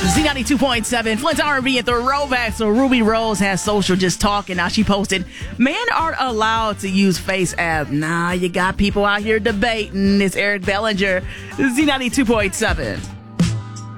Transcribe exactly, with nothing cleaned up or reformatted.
Z ninety-two point seven, Flint's R and B and Throwback. So Ruby Rose has social just talking. Now she posted, men aren't allowed to use Face App. Nah, you got people out here debating. It's Eric Bellinger, Z ninety-two point seven.